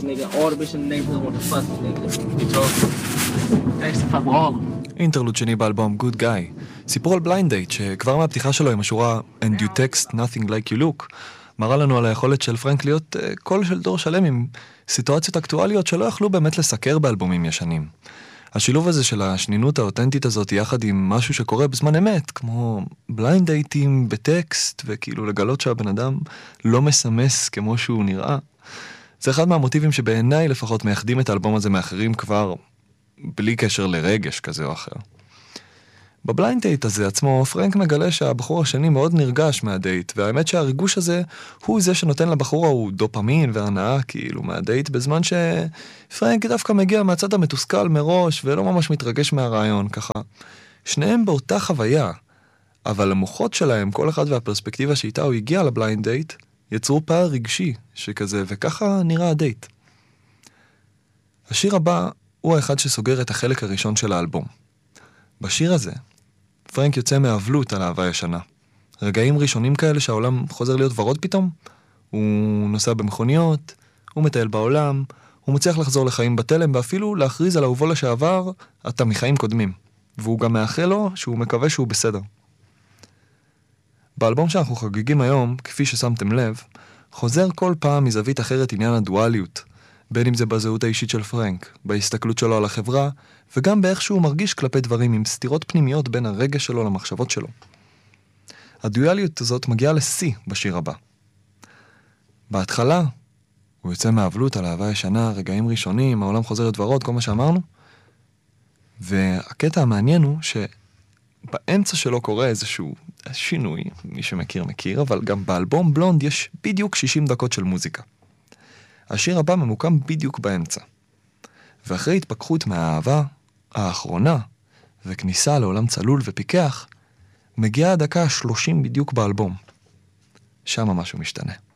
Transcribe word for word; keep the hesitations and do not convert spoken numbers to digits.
nigga. All the bitches in the neighborhood want to fuck this nigga. You told me. Thanks to fuck with all of them. אינטרלוד שני באלבום Good Guy. סיפור על בליינד דייט שכבר מהפתיחה שלו עם השורה And you text nothing like you look מראה לנו על היכולת של פרנק להיות uh, קול של דור שלם עם סיטואציות אקטואליות שלא יכלו באמת לסקר באלבומים ישנים. השילוב הזה של השנינות האותנטית הזאת יחד עם משהו שקורה בזמן אמת, כמו בליינד דייטים בטקסט, וכאילו לגלות שהבן אדם לא מסמס כמו שהוא נראה. זה אחד מהמוטיבים שבעיניי לפחות מייחדים את האלבום הזה מאחרים כבר בלי קשר לרגש כזה או אחר. בבליינד דייט הזה עצמו, פרנק מגלה שהבחור השני מאוד נרגש מהדייט, והאמת שהריגוש הזה הוא זה שנותן לבחור ההוא דופמין והנאה כאילו מהדייט, בזמן שפרנק דווקא מגיע מהצד המתוסכל מראש ולא ממש מתרגש מהרעיון, ככה. שניהם באותה חוויה, אבל המוחות שלהם, כל אחד והפרספקטיבה שאיתה הוא הגיע לבליינד דייט, יצרו פער רגשי שכזה, וככה נראה הדייט. השיר הבא הוא האחד שסוגר את החלק הראשון של האלבום. בשיר הזה, פרנק יוצא מהאבלות על אהבה ישנה. רגעים ראשונים כאלה שהעולם חוזר להיות ורוד פתאום. הוא נוסע במכוניות, הוא מטייל בעולם, הוא מצליח לחזור לחיים בתלם, ואפילו להכריז על אהובו לשעבר, אתה מחיים קודמים. והוא גם מאחל לו שהוא מקווה שהוא בסדר. באלבום שאנחנו חוגגים היום, כפי ששמתם לב, חוזר כל פעם מזווית אחרת עניין הדואליות, בין אם זה בזהות האישית של פרנק, בהסתכלות שלו על החברה, וגם באיך שהוא מרגיש כלפי דברים עם סתירות פנימיות בין הרגש שלו למחשבות שלו. הדואליות הזאת מגיעה לשיא בשיר הבא. בהתחלה, הוא יוצא מהאבלות על אהבה ישנה, רגעים ראשונים, העולם חוזר לדברות, כל מה שאמרנו, והקטע המעניין הוא שבאמצע שלו קורה איזשהו שינוי, מי שמכיר מכיר, אבל גם באלבום בלונד יש בדיוק שישים דקות של מוזיקה. השיר הבא ממוקם בדיוק באמצע. ואחרי התפכחות מהאהבה האחרונה וכניסה לעולם צלול ופיקח, מגיעה הדקה ה-שלושים בדיוק באלבום. שם משהו משתנה.